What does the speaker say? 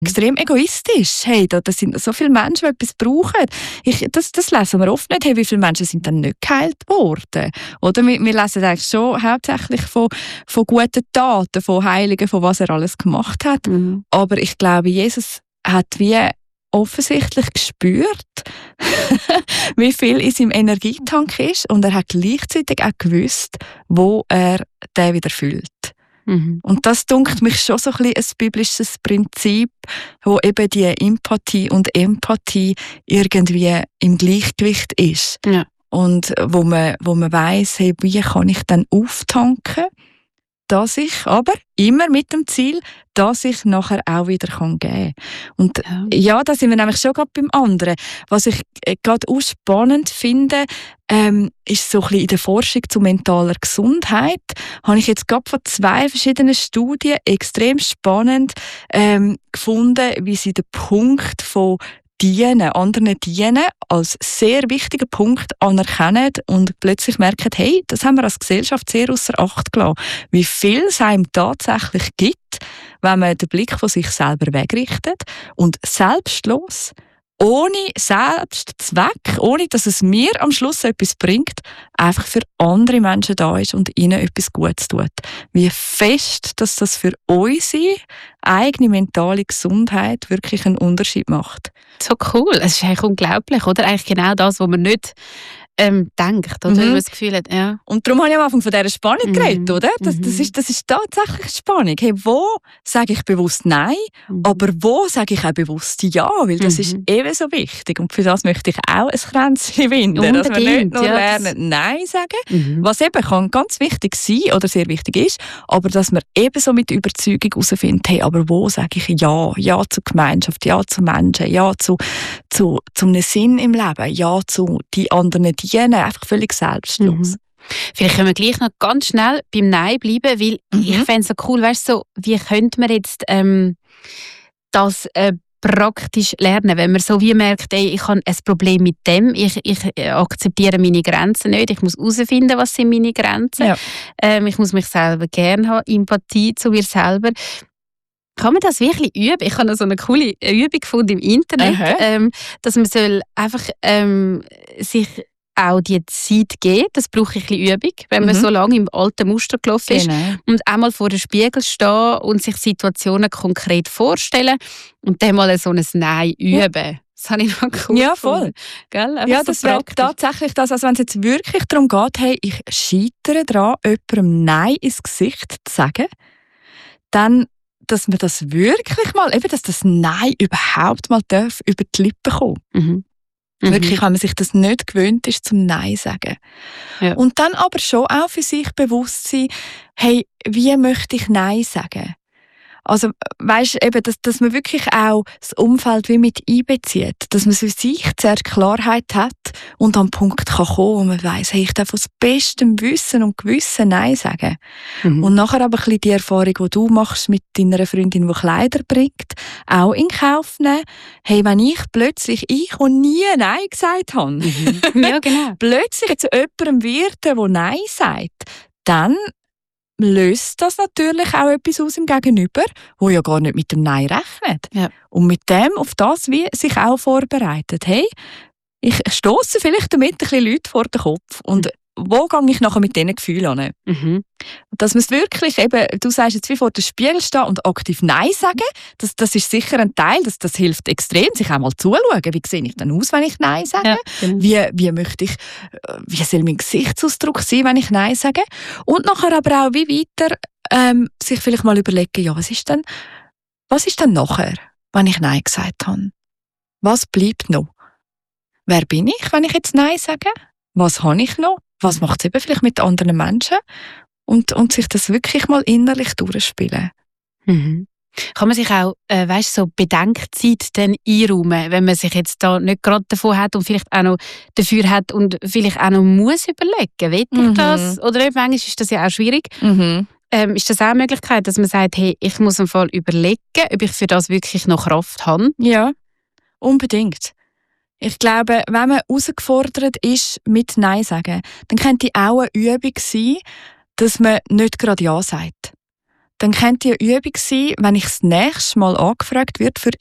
extrem egoistisch. Hey, das sind so viele Menschen, die etwas brauchen. Das lesen wir oft nicht. Hey, wie viele Menschen sind dann nicht geheilt worden? Oder wir lesen eigentlich schon hauptsächlich von guten Taten, von Heiligen, von was er alles gemacht hat. Mhm. Aber ich glaube, Jesus hat wie offensichtlich gespürt, wie viel in seinem Energietank ist, und er hat gleichzeitig auch gewusst, wo er den wieder füllt. Mhm. Und das dunkt mich schon so ein biblisches Prinzip, wo eben die Empathie und Empathie irgendwie im Gleichgewicht ist. Ja. Und wo man weiss, hey, wie kann ich dann auftanken, dass ich aber immer mit dem Ziel, dass ich nachher auch wieder geben kann. Und ja, da sind wir nämlich schon gerade beim anderen. Was ich gerade auch spannend finde, ist so ein bisschen in der Forschung zu mentaler Gesundheit, habe ich jetzt gerade von 2 verschiedenen Studien extrem spannend gefunden, wie sie den Punkt von anderen dienen, als sehr wichtigen Punkt anerkennen und plötzlich merken, hey, das haben wir als Gesellschaft sehr außer Acht gelassen. Wie viel es einem tatsächlich gibt, wenn man den Blick von sich selber wegrichtet und selbstlos, ohne Selbstzweck, ohne dass es mir am Schluss etwas bringt, einfach für andere Menschen da ist und ihnen etwas Gutes tut. Wie fest, dass das für unsere eigene mentale Gesundheit wirklich einen Unterschied macht. So cool. Es ist eigentlich unglaublich, oder? Eigentlich genau das, was man nicht denkt, oder? Wenn man das Gefühl hat, ja. Und darum habe ich am Anfang von dieser Spannung geredet, oder? Das ist tatsächlich Spannung. Hey, wo sage ich bewusst Nein, aber wo sage ich auch bewusst Ja? Weil das ist ebenso wichtig. Und für das möchte ich auch ein Kränzchen winden. Dass wir nicht nur lernen, Nein sagen, was eben kann ganz wichtig sein oder sehr wichtig ist, aber dass wir ebenso mit Überzeugung herausfinden, hey, aber wo sage ich Ja? Ja zur Gemeinschaft, Ja zu Menschen, Ja zu einem Sinn im Leben, Ja zu die anderen dienen, einfach völlig selbstlos. Vielleicht können wir gleich noch ganz schnell beim Nein bleiben, weil ich fände es so cool, weißt du, so, wie könnte man jetzt das praktisch lernen, wenn man so wie merkt, ey, ich habe ein Problem mit dem, ich akzeptiere meine Grenzen nicht, ich muss herausfinden, was sind meine Grenzen, ich muss mich selber gerne haben, Empathie zu mir selber. Kann man das wirklich üben? Ich habe noch so eine coole Übung gefunden im Internet, dass man soll einfach sich auch die Zeit geben. Das braucht ein bisschen Übung, wenn man so lange im alten Muster gelaufen ist. Und einmal vor dem Spiegel stehen und sich Situationen konkret vorstellen und dann mal so ein Nein üben. Das habe ich noch cool Ja, voll. Ja, das wäre tatsächlich das, also wenn es jetzt wirklich darum geht, hey, ich scheitere daran, jemandem Nein ins Gesicht zu sagen, dann dass man das wirklich mal, eben, dass das Nein überhaupt mal darf über die Lippen kommen. Wirklich, wenn man sich das nicht gewöhnt ist, zum Nein sagen. Ja. Und dann aber schon auch für sich bewusst sein, hey, wie möchte ich Nein sagen? Also, weisst, eben, dass man wirklich auch das Umfeld wie mit einbezieht. Dass man für sich zuerst Klarheit hat und an den Punkt kann kommen, wo man weiss, hey, ich darf aus bestem Wissen und Gewissen Nein sagen. Und nachher aber ein bisschen die Erfahrung, die du machst mit deiner Freundin, die Kleider bringt, auch in Kauf nehmen. Hey, wenn ich plötzlich, die nie Nein gesagt habe, ja, genau. plötzlich zu jemandem wird, der Nein sagt, dann löst das natürlich auch etwas aus im Gegenüber, wo ja gar nicht mit dem Nein rechnet. Ja. Und mit dem auf das wie sich auch vorbereitet. Hey, ich stosse vielleicht damit ein bisschen Leute vor den Kopf. Und wo gehe ich nachher mit diesen Gefühlen an? Dass man es wirklich eben, du sagst jetzt wie vor dem Spiegel stehen und aktiv Nein sagen, das ist sicher ein Teil, das hilft extrem, sich auch mal zuschauen. Wie sehe ich dann aus, wenn ich Nein sage? Ja, genau. Wie soll mein Gesichtsausdruck sein, wenn ich Nein sage? Und nachher aber auch wie weiter sich vielleicht mal überlegen, ja, was ist denn nachher, wenn ich Nein gesagt habe? Was bleibt noch? Wer bin ich, wenn ich jetzt Nein sage? Was habe ich noch? Was macht es eben vielleicht mit anderen Menschen? Und sich das wirklich mal innerlich durchspielen. Kann man sich auch, so Bedenkzeit dann einräumen, wenn man sich jetzt da nicht gerade davon hat und vielleicht auch noch dafür hat und vielleicht auch noch muss überlegen, will ich das? Oder manchmal ist das ja auch schwierig. Ist das auch eine Möglichkeit, dass man sagt, hey, ich muss im Fall überlegen, ob ich für das wirklich noch Kraft habe? Ja, unbedingt. Ich glaube, wenn man herausgefordert ist mit Nein sagen, dann könnte auch eine Übung sein, dass man nicht gerade Ja sagt. dann könnte eine Übung sein, wenn ich das nächste Mal angefragt werde für